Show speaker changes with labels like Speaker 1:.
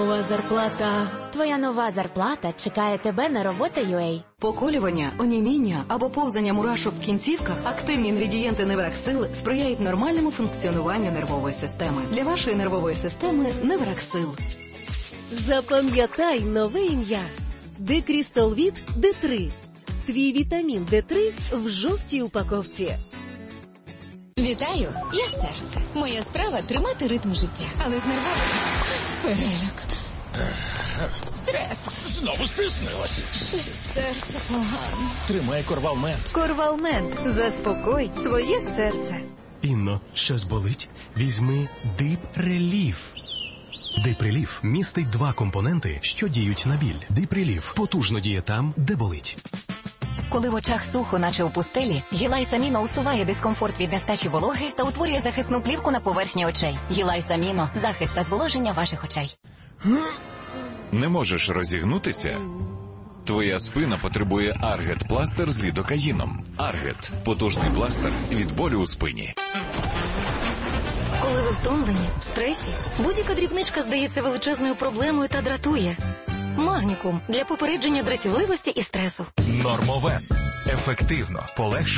Speaker 1: Нова зарплата. Твоя нова зарплата чекає тебе на робота.ua.
Speaker 2: Поколювання, оніміння або повзання мурашок в кінцівках, активні інгредієнти Невраксил сприяють нормальному функціонуванню нервової системи. Для вашої нервової системи Невраксил.
Speaker 3: Запам'ятай нове ім'я. Декрістолвіт Д3. Твій вітамін Д3 в жовтій упаковці.
Speaker 4: Вітаю, я серце. Моя справа – тримати ритм життя. Але з нервовістю – переляк. Стрес.
Speaker 5: Знову стиснилась.
Speaker 4: Щось серце погано.
Speaker 5: Тримай Корвалмент.
Speaker 4: Корвалмент. Заспокой своє серце.
Speaker 6: Інно, щось болить? Візьми Дип Реліф. Дип Реліф містить 2 компоненти, що діють на біль. Дип Реліф потужно діє там, де болить.
Speaker 7: Коли в очах сухо, наче у пустелі, Гілайс Аміно усуває дискомфорт від нестачі вологи та утворює захисну плівку на поверхні очей. Гілайс Аміно – захист та зволоження ваших очей.
Speaker 8: Не можеш розігнутися? Твоя спина потребує Аргет-пластир з лідокаїном. Аргет – потужний пластир від болю у спині.
Speaker 7: Коли ви втомлені, в стресі, будь-яка дрібничка здається величезною проблемою та дратує. Магнікум – для попередження дратівливості і стресу.
Speaker 9: Нормовен. Ефективно полегшує